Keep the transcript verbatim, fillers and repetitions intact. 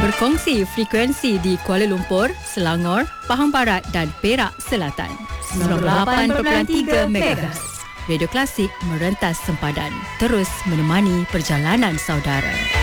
Berkongsi frekuensi di Kuala Lumpur, Selangor, Pahang Barat dan Perak Selatan. sembilan puluh lapan perpuluhan tiga megahertz. Radio Klasik merentas sempadan, terus menemani perjalanan saudara.